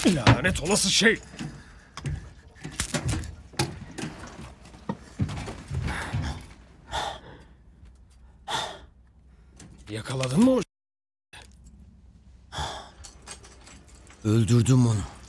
Lanet olası şey. Yakaladın mı o? Öldürdüm onu.